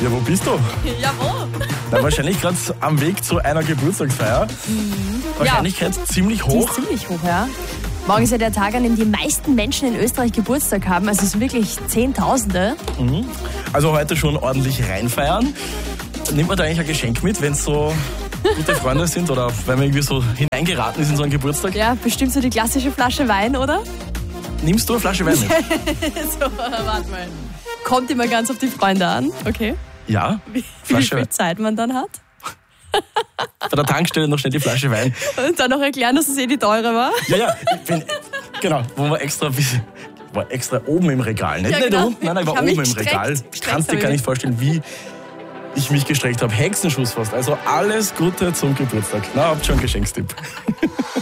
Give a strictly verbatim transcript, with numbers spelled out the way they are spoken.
Ja, wo bist du? Ja, wo? Na, wahrscheinlich gerade am Weg zu einer Geburtstagsfeier. Mhm. Wahrscheinlichkeit ja. ziemlich Die hoch. ist ziemlich hoch, ja. Morgen ist ja der Tag, an dem die meisten Menschen in Österreich Geburtstag haben. Also es sind wirklich Zehntausende. Mhm. Also heute schon ordentlich reinfeiern. Nimmt man da eigentlich ein Geschenk mit, wenn es so gute Freunde sind oder wenn man irgendwie so hineingeraten ist in so einen Geburtstag? Ja, bestimmt so die klassische Flasche Wein, oder? Nimmst du eine Flasche Wein mit? So, warte mal. Kommt immer ganz auf die Freunde an, okay? Ja, Wie, wie Flasche viel Zeit man dann hat. Bei der Tankstelle noch schnell die Flasche Wein. Und dann noch erklären, dass es eh die teure war. Ja, ja, ich bin, genau, wo wir extra, war extra oben im Regal. Nicht, Ja, nicht genau. da unten, nein, nein, ich war Ich hab oben mich im gestreckt. Regal. Gestreckt Kannst dir hab gar ich nicht vorstellen, wie ich mich gestreckt habe. Hexenschuss fast. Also alles Gute zum Geburtstag. Na, habt schon einen Geschenkstipp.